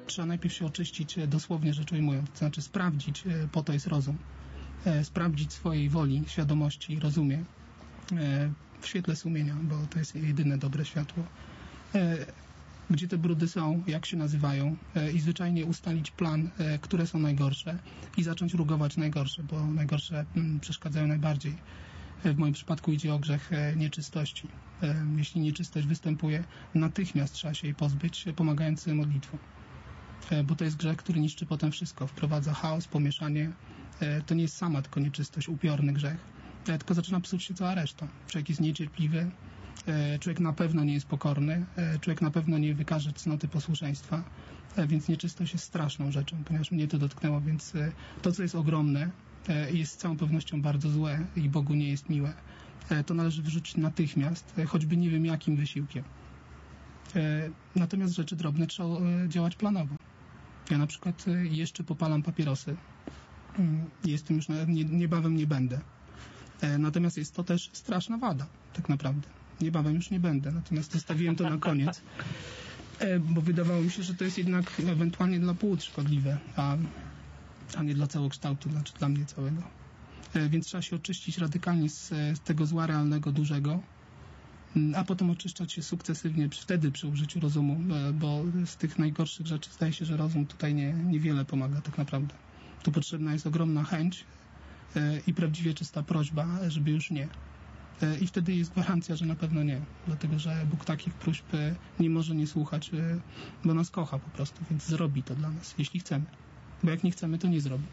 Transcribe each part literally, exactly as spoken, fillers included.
trzeba najpierw się oczyścić, dosłownie rzecz ujmując, to znaczy sprawdzić, po to jest rozum, sprawdzić swojej woli, świadomości, rozumie w świetle sumienia, bo to jest jedyne dobre światło, gdzie te brudy są, jak się nazywają i zwyczajnie ustalić plan, które są najgorsze i zacząć rugować najgorsze, bo najgorsze przeszkadzają najbardziej. W moim przypadku idzie o grzech nieczystości. Jeśli nieczystość występuje, natychmiast trzeba się jej pozbyć, pomagając modlitwą. Bo to jest grzech, który niszczy potem wszystko. Wprowadza chaos, pomieszanie. To nie jest sama tylko nieczystość, upiorny grzech, tylko zaczyna psuć się cała reszta. Człowiek jest niecierpliwy, człowiek na pewno nie jest pokorny, człowiek na pewno nie wykaże cnoty posłuszeństwa, więc nieczystość jest straszną rzeczą, ponieważ mnie to dotknęło, więc to, co jest ogromne, jest z całą pewnością bardzo złe i Bogu nie jest miłe, to należy wyrzucić natychmiast, choćby nie wiem jakim wysiłkiem. Natomiast rzeczy drobne trzeba działać planowo. Ja na przykład jeszcze popalam papierosy. Jestem już, niebawem nie będę. Natomiast jest to też straszna wada, tak naprawdę. Niebawem już nie będę, natomiast zostawiłem to na koniec, bo wydawało mi się, że to jest jednak ewentualnie dla płuc szkodliwe, a, a nie dla całokształtu, znaczy dla mnie całego. Więc trzeba się oczyścić radykalnie z, z tego zła realnego, dużego, a potem oczyszczać się sukcesywnie wtedy przy użyciu rozumu, bo z tych najgorszych rzeczy zdaje się, że rozum tutaj nie, niewiele pomaga tak naprawdę. Tu potrzebna jest ogromna chęć i prawdziwie czysta prośba, żeby już nie. I wtedy jest gwarancja, że na pewno nie. Dlatego, że Bóg takich próśb nie może nie słuchać, bo nas kocha po prostu, więc zrobi to dla nas, jeśli chcemy. Bo jak nie chcemy, to nie zrobi.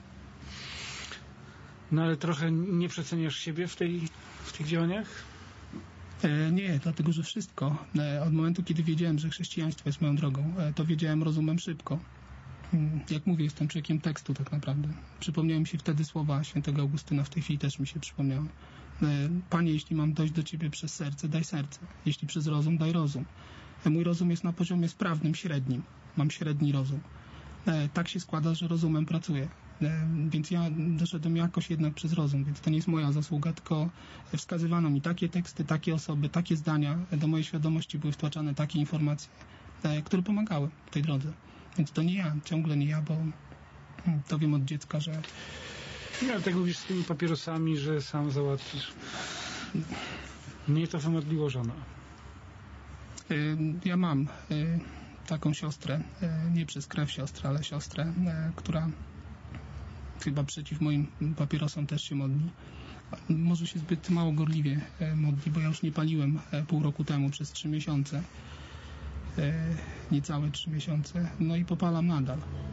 No ale trochę nie przeceniasz siebie w, tej, w tych działaniach? E, nie, dlatego, że wszystko. E, od momentu, kiedy wiedziałem, że chrześcijaństwo jest moją drogą, e, to wiedziałem rozumem szybko. Jak mówię, jestem człowiekiem tekstu tak naprawdę. Przypomniałem mi się wtedy słowa świętego Augustyna, w tej chwili też mi się przypomniało. Panie, jeśli mam dojść do Ciebie przez serce, daj serce. Jeśli przez rozum, daj rozum. Mój rozum jest na poziomie sprawnym, średnim. Mam średni rozum. Tak się składa, że rozumem pracuję. Więc ja doszedłem jakoś jednak przez rozum, więc to nie jest moja zasługa, tylko wskazywano mi takie teksty, takie osoby, takie zdania, do mojej świadomości były wtłaczane takie informacje, które pomagały w tej drodze. Więc to nie ja, ciągle nie ja, bo to wiem od dziecka, że... Nie, ale tak mówisz z tymi papierosami, że sam załatwisz. Mnie to wymodliło żona. Ja mam taką siostrę, nie przez krew siostrę, ale siostrę, która chyba przeciw moim papierosom też się modli. Może się zbyt mało gorliwie modli, bo ja już nie paliłem pół roku temu przez trzy miesiące. Niecałe trzy miesiące. No i popalam nadal.